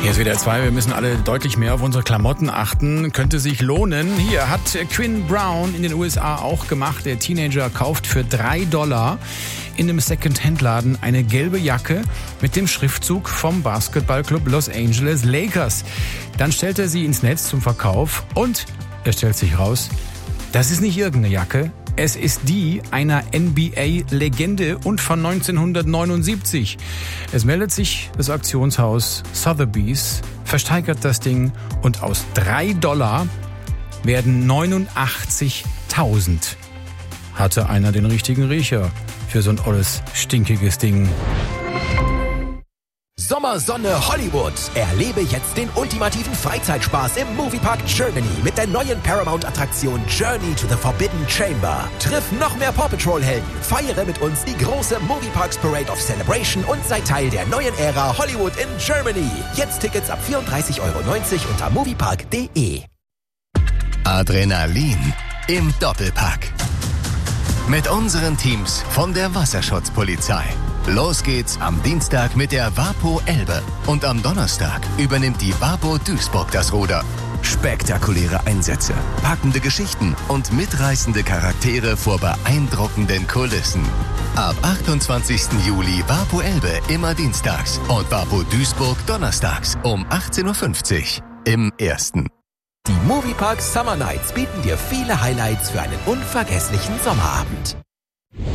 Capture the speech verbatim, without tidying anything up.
Hier ist wieder zwei. Wir müssen alle deutlich mehr auf unsere Klamotten achten. Könnte sich lohnen. Hier hat Quinn Brown in den U S A auch gemacht. Der Teenager kauft für drei Dollar in einem Second-Hand-Laden eine gelbe Jacke mit dem Schriftzug vom Basketballclub Los Angeles Lakers. Dann stellt er sie ins Netz zum Verkauf und es stellt sich raus, das ist nicht irgendeine Jacke. Es ist die einer N B A-Legende und von neunzehnhundertneunundsiebzig. Es meldet sich das Auktionshaus Sotheby's, versteigert das Ding und aus drei Dollar werden neunundachtzigtausend. Hatte einer den richtigen Riecher für so ein olles, stinkiges Ding. Sommersonne Hollywood. Erlebe jetzt den ultimativen Freizeitspaß im Moviepark Germany mit der neuen Paramount-Attraktion Journey to the Forbidden Chamber. Triff noch mehr Paw Patrol-Helden, feiere mit uns die große Movieparks Parade of Celebration und sei Teil der neuen Ära Hollywood in Germany. Jetzt Tickets ab vierunddreißig Euro neunzig unter moviepark punkt de. Adrenalin im Doppelpack. Mit unseren Teams von der Wasserschutzpolizei. Los geht's am Dienstag mit der Wapo Elbe und am Donnerstag übernimmt die Wapo Duisburg das Ruder. Spektakuläre Einsätze, packende Geschichten und mitreißende Charaktere vor beeindruckenden Kulissen. Ab achtundzwanzigsten Juli Wapo Elbe immer dienstags und Wapo Duisburg donnerstags um achtzehn Uhr fünfzig im Ersten. Die Moviepark Summer Nights bieten dir viele Highlights für einen unvergesslichen Sommerabend.